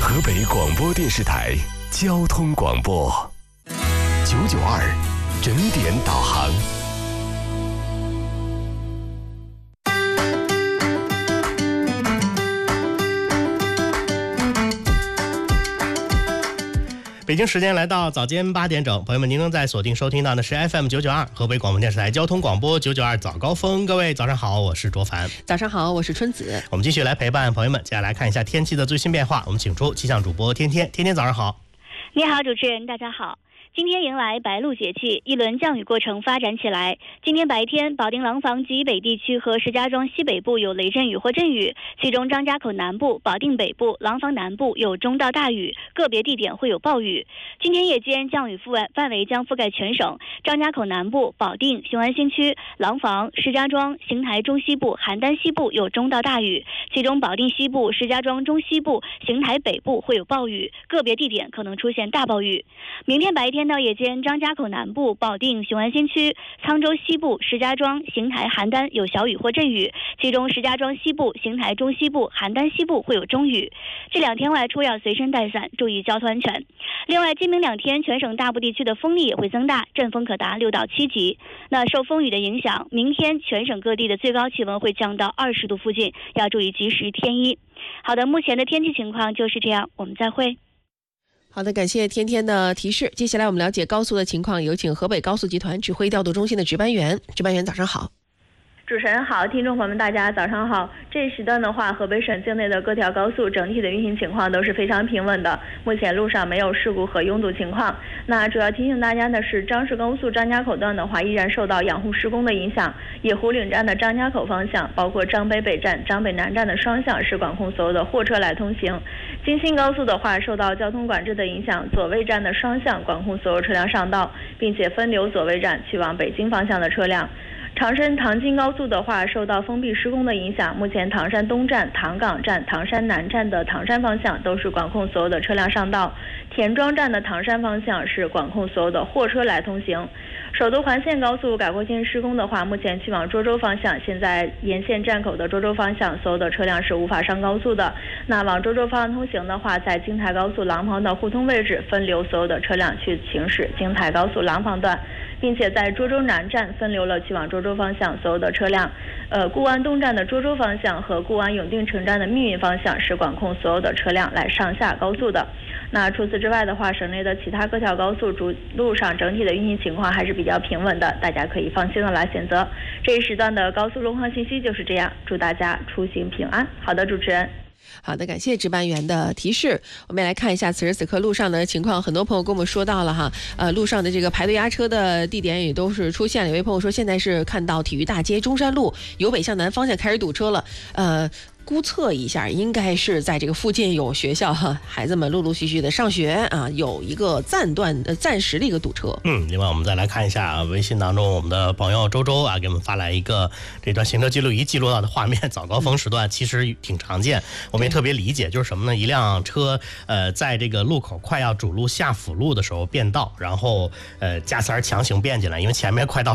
河北广播电视台交通广播992整点导航。 北京时间来到早间8点整，朋友们，您正在锁定收听到的是 FM 992河北广播电视台交通广播992早高峰。各位早上好，我是卓凡。 早上好，我是春子。 我们继续来陪伴朋友们，接下来看一下天气的最新变化。我们请出气象主播天天。天天早上好。 你好，主持人，大家好。今天迎来白露节气，一轮降雨过程发展起来。今天白天，保定廊坊及以北地区和石家庄西北部有雷阵雨或阵雨，其中张家口南部、保定北部、廊坊南部有中到大雨，个别地点会有暴雨。今天夜间降雨范围将覆盖全省，张家口南部、保定、雄安新区、廊坊、石家庄、邢台中西部、邯郸西部有中到大雨，其中保定西部、石家庄中西部、邢台北部会有暴雨，个别地点可能出现大暴雨。明天白天到夜间，张家口南部、保定、雄安新区、沧州西部、石家庄、邢台、邯郸有小雨或阵雨，其中石家庄西部、邢台中西部、邯郸西部会有中雨。这2天外出要随身带伞，注意交通安全。另外，今明2天全省大部地区的风力也会增大，阵风可达6到7级。那受风雨的影响，明天全省各地的最高气温会降到20度附近，要注意及时添衣。好的，目前的天气情况就是这样，我们再会。 好的，感谢天天的提示。接下来我们了解高速的情况，有请河北高速集团指挥调度中心的值班员。值班员早上好。 主持人好，听众朋友们大家早上好。这一时段的话，河北省境内的各条高速整体的运行情况都是非常平稳的，目前路上没有事故和拥堵情况。那主要提醒大家的是，张氏高速张家口段的话依然受到养护施工的影响，野湖岭站的张家口方向，包括张北北站、张北南站的双向是管控所有的货车来通行。京新高速的话受到交通管制的影响，左卫站的双向管控所有车辆上道，并且分流左卫站去往北京方向的车辆。长深唐津高速的话受到封闭施工的影响，目前唐山东站、唐岗站、唐山南站的唐山方向都是管控所有的车辆上道，田庄站的唐山方向是管控所有的货车来通行。首都环线高速改括线施工的话，目前去往涿州方向，现在沿线站口的涿州方向所有的车辆是无法上高速的。那往涿州方向通行的话，在京台高速廊坊的互通位置分流所有的车辆去行驶京台高速廊坊段，并且在涿州南站分流了去往涿州方向所有的车辆。固安东站的涿州方向和固安永定城站的密云方向是管控所有的车辆来上下高速的。那除此之外的话，省内的其他各条高速主路上整体的运行情况还是比较平稳的，大家可以放心的来选择。这一时段的高速路况信息就是这样，祝大家出行平安。好的，主持人。 好的，感谢值班员的提示。我们来看一下此时此刻路上的情况。很多朋友跟我们说到了哈，路上的这个排队压车的地点也都是出现了。有位朋友说，现在是看到体育大街中山路由北向南方向开始堵车了。估测一下，应该是在这个附近有学校哈，孩子们陆陆续续的上学啊，有一个暂时的一个堵车。 另外我们再来看一下微信当中我们的朋友周周啊，给我们发来一个这段行车记录仪记录到的画面，早高峰时段其实挺常见，我们也特别理解，就是什么呢？一辆车在这个路口快要主路下辅路的时候变道，然后驾驶员强行变进来，因为前面快到